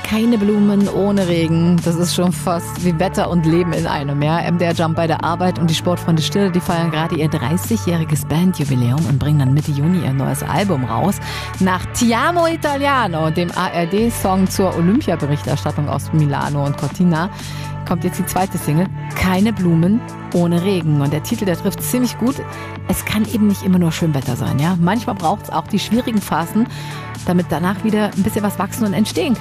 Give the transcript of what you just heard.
Keine Blumen ohne Regen. Das ist schon fast wie Wetter und Leben in einem. Ja? MDR Jump bei der Arbeit und die Sportfreunde Stille, die feiern gerade ihr 30-jähriges Bandjubiläum und bringen dann Mitte Juni ihr neues Album raus. Nach Ti amo Italiano, dem ARD-Song zur Olympia-Berichterstattung aus Milano und Cortina, kommt jetzt die zweite Single, Keine Blumen ohne Regen. Und der Titel, der trifft ziemlich gut. Es kann eben nicht immer nur schön Wetter sein. Ja? Manchmal braucht es auch die schwierigen Phasen, damit danach wieder ein bisschen was wachsen und entstehen kann.